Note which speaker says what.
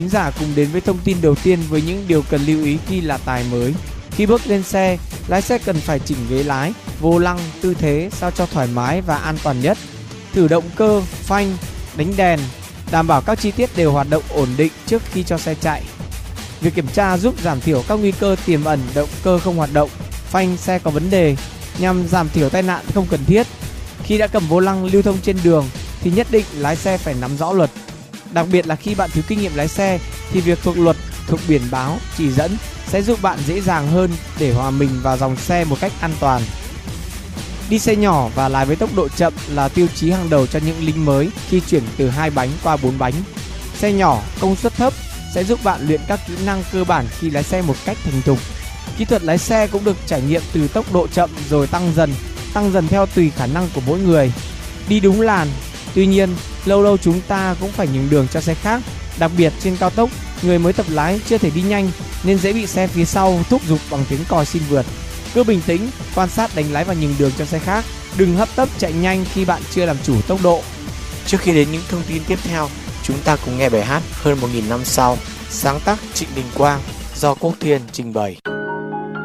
Speaker 1: Thính giả cùng đến với thông tin đầu tiên với những điều cần lưu ý khi là tài mới. Khi bước lên xe, lái xe cần phải chỉnh ghế lái, vô lăng, tư thế sao cho thoải mái và an toàn nhất. Thử động cơ, phanh, đánh đèn, đảm bảo các chi tiết đều hoạt động ổn định trước khi cho xe chạy. Việc kiểm tra giúp giảm thiểu các nguy cơ tiềm ẩn động cơ không hoạt động, phanh xe có vấn đề, nhằm giảm thiểu tai nạn không cần thiết. Khi đã cầm vô lăng lưu thông trên đường thì nhất định lái xe phải nắm rõ luật. Đặc biệt là khi bạn thiếu kinh nghiệm lái xe thì việc thuộc luật, thuộc biển báo, chỉ dẫn sẽ giúp bạn dễ dàng hơn để hòa mình vào dòng xe một cách an toàn. Đi xe nhỏ và lái với tốc độ chậm là tiêu chí hàng đầu cho những lính mới khi chuyển từ 2 bánh qua 4 bánh. Xe nhỏ, công suất thấp sẽ giúp bạn luyện các kỹ năng cơ bản khi lái xe một cách thành thục. Kỹ thuật lái xe cũng được trải nghiệm từ tốc độ chậm rồi tăng dần theo tùy khả năng của mỗi người. Đi đúng làn, tuy nhiên lâu lâu chúng ta cũng phải nhường đường cho xe khác, đặc biệt trên cao tốc, người mới tập lái chưa thể đi nhanh nên dễ bị xe phía sau thúc giục bằng tiếng còi xin vượt. Cứ bình tĩnh, quan sát đánh lái và nhường đường cho xe khác, đừng hấp tấp chạy nhanh khi bạn chưa làm chủ tốc độ.
Speaker 2: Trước khi đến những thông tin tiếp theo, chúng ta cùng nghe bài hát Hơn 1000 năm sau, sáng tác Trịnh Đình Quang do Quốc Thiên trình bày.